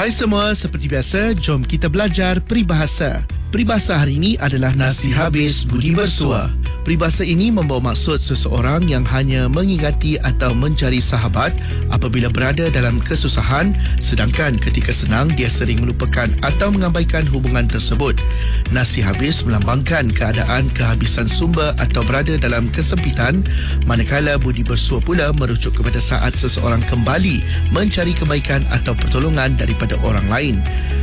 Hai semua, seperti biasa, jom kita belajar peribahasa. Peribahasa hari ini adalah nasi habis budi bersua. Peribahasa ini membawa maksud seseorang yang hanya mengingati atau mencari sahabat apabila berada dalam kesusahan, sedangkan ketika senang dia sering melupakan atau mengabaikan hubungan tersebut. Nasi habis melambangkan keadaan kehabisan sumber atau berada dalam kesempitan, manakala budi bersua pula merujuk kepada saat seseorang kembali mencari kebaikan atau pertolongan daripada orang lain.